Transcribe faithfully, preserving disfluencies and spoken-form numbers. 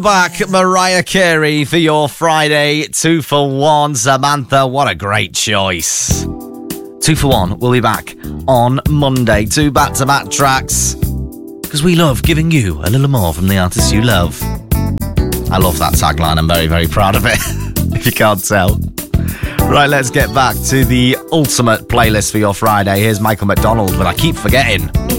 Back, Mariah Carey for your Friday two for one. Samantha, what a great choice. Two for one, we'll be back on Monday. Two back-to-back tracks, because we love giving you a little more from the artists you love. I love that tagline. I'm very, very proud of it, if you can't tell. Right, let's get back to the ultimate playlist for your Friday. Here's Michael McDonald, but I keep forgetting.